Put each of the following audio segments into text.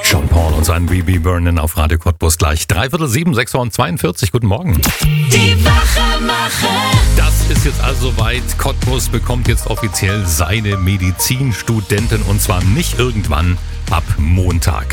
Sean Paul und sein We Be Burnin' auf Radio Cottbus gleich. 6:45, 6:42 Uhr. Guten Morgen. Die Wachemacher. Das ist jetzt also soweit. Cottbus bekommt jetzt offiziell seine Medizinstudentin und zwar nicht irgendwann. Ab Montag.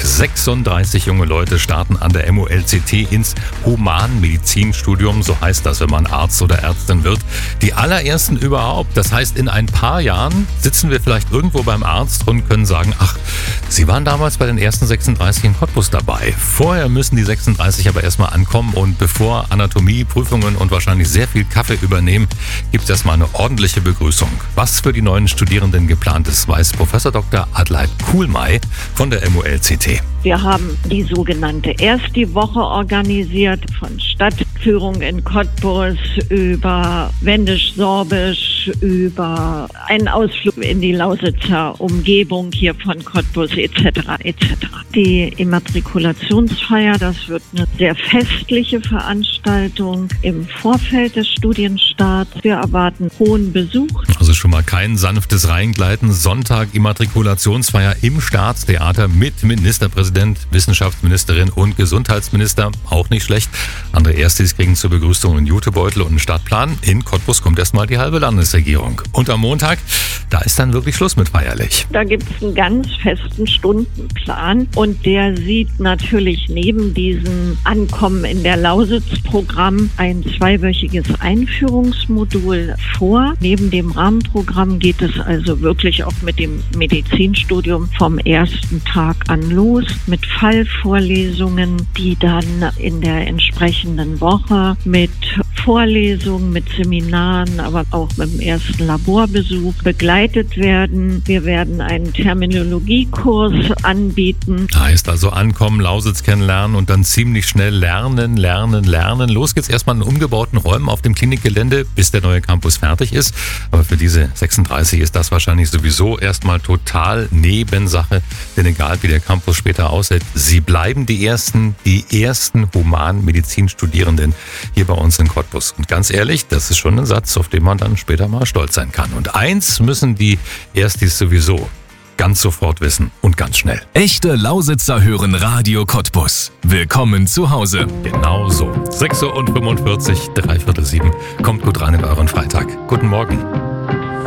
36 junge Leute starten an der MOLCT ins Humanmedizinstudium. So heißt das, wenn man Arzt oder Ärztin wird. Die allerersten überhaupt. Das heißt, in ein paar Jahren sitzen wir vielleicht irgendwo beim Arzt und können sagen, ach, Sie waren damals bei den ersten 36 in Cottbus dabei. Vorher müssen die 36 aber erstmal ankommen und bevor Anatomie, Prüfungen und wahrscheinlich sehr viel Kaffee übernehmen, gibt es erstmal eine ordentliche Begrüßung. Was für die neuen Studierenden geplant ist, weiß Professor Dr. Adelaide Kuhlmey von der MOLCT. Wir haben die sogenannte Ersti-Woche organisiert, von Stadtführung in Cottbus über Wendisch-Sorbisch, über einen Ausflug in die Lausitzer Umgebung hier von Cottbus etc. etc. Die Immatrikulationsfeier, das wird eine sehr festliche Veranstaltung im Vorfeld des Studienstarts. Wir erwarten hohen Besuch. Also schon mal kein sanftes Reingleiten. Sonntag Immatrikulationsfeier im Staatstheater mit Ministerpräsident, Wissenschaftsministerin und Gesundheitsminister. Auch nicht schlecht. Andere Erstis kriegen zur Begrüßung einen Jutebeutel und einen Stadtplan. In Cottbus kommt erstmal die halbe Landesregierung. Und am Montag, da ist dann wirklich Schluss mit feierlich. Da gibt es einen ganz festen Stundenplan und der sieht natürlich neben diesem Ankommen in der Lausitz-Programm ein 2-wöchiges Einführungsmodul vor. Neben dem Rahmenprogramm geht es also wirklich auch mit dem Medizinstudium vom ersten Tag an los, mit Fallvorlesungen, die dann in der entsprechenden Woche mit Vorlesungen, mit Seminaren, aber auch mit dem ersten Laborbesuch begleitet werden. Wir werden einen Terminologiekurs anbieten. Heißt also ankommen, Lausitz kennenlernen und dann ziemlich schnell lernen. Los geht's erstmal in umgebauten Räumen auf dem Klinikgelände, bis der neue Campus fertig ist. Aber für diese 36 ist das wahrscheinlich sowieso erstmal total Nebensache. Denn egal wie der Campus später aussieht, sie bleiben die ersten Humanmedizinstudierenden hier bei uns in Cottbus. Und ganz ehrlich, das ist schon ein Satz, auf den man dann später mal stolz sein kann. Und eins müssen die Erstis sowieso ganz sofort wissen und ganz schnell. Echte Lausitzer hören Radio Cottbus. Willkommen zu Hause. Genau so. 6:45 Uhr, 6:07. Kommt gut rein in euren Freitag. Guten Morgen.